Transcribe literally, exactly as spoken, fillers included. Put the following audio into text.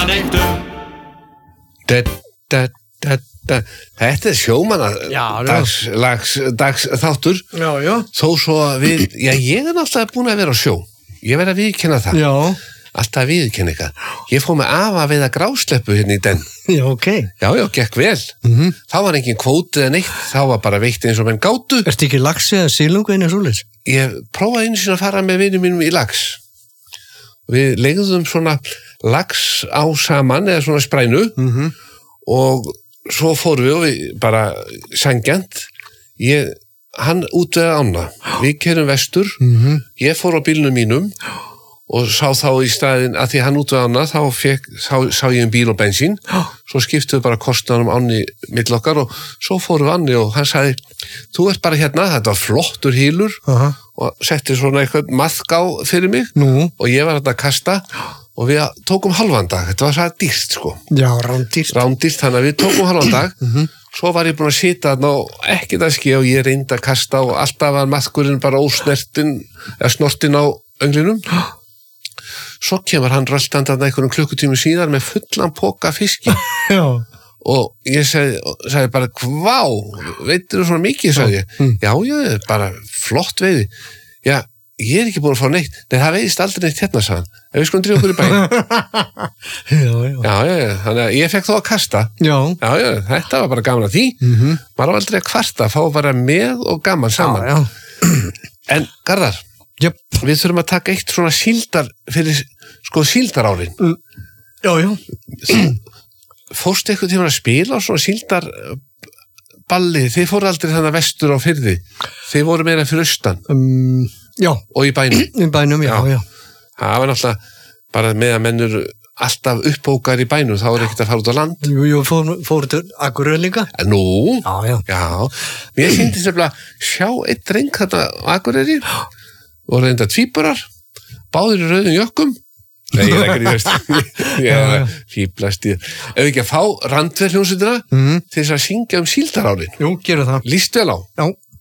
það neitt um. Da, da, da, da. Þetta er sjómanna Já, já. dags, lags, dags þáttur. Já, já. Þó svo að við, já ég er alltaf búin að vera á sjó. Ég verð að viðkenna það. Já. Alltaf viðkenna eitthvað. Ég fór með afa við að grásleppu hérna í den. Já, ok. Já, já, gekk vel. Mhm. Þá var engin kvóti eða neitt, þá var bara veitt eins og menn gátu. Ertu ekki laxi eða sílungu einu svoleiðis? Ég prófaði einu sinni að fara með vinum mínum í lax. Við leigðum svona lax á saman eða svona sprænu Mhm. og svo fórum við og við bara sangjant. Ég, hann út við ána. Við kerum vestur. Mhm. Ég fór á bílnum mínum og sá þá í staðinn að því hann út við ána þá fekk, sá, sá ég um bíl og bensín. Svo skiptuðu bara kostnaðum áni mill okkar og svo fórum við áni og hann sagði, þú ert bara hérna, þetta var flottur hýlur Aha. og setti svona eitthvað maðk á fyrir mig Nú. og ég var þetta að kasta og við tókum halvan dag, þetta var það dýrt sko, Já, rándýrt. rándýrt, þannig að við tókum halvan dag, svo var ég búin að sita þarna og ekkert að ske og ég reyndi að kasta og alltaf var maðkurinn bara ósnertin, eða snortin á önglinum. Svo kemur hann röltandi þarna einhverjum klukkutími síðar með fullan poka fiski Já. og ég segi, segi bara, hvá, veitir þú svona mikið, sagði ég. Mm. Já, já, bara flott veiði. Já, ég er ekki búin að fá neitt. Nei, það veiðist aldrei neitt hérna, sagði hann. Ef við skulum drífa okkur í bæinn. Já, já. Já, já, já, þannig að ég fekk þó að kasta. Já. Já, já, þetta var bara gaman að því. Mhm. Maður var aldrei að kvarta, fá bara með og gaman saman. Já, já. En, Garðar, Jöp. við þurfum að taka eitt svona síldar fyrir, sko, síldarárin. Já, já. Fórstu eitthvað tíma að spila á svona síldar balli, þið fóru aldrei þannig vestur á firði, þið voru meira fyrir austan Um, já, og í bænum. í bænum, já, já. Það var náttúrulega bara með að mennur alltaf uppbókar í bænum, þá er ekkert að fara út á land. Jú, jú, fór, fór til Akureyri líka. Nú, Já, já. já, mér sýndi sem að sjá eitt dreng þarna á Akureyri og reynda tvíburar, báðir í rauðum jökkum. Nei, það er ekki því Já, já. fíblast í það. Ef ekki að fá randverðljónsutina Mhm. til þess að syngja um síldarárin. Jú, gerðu það. Líst vel á. Já.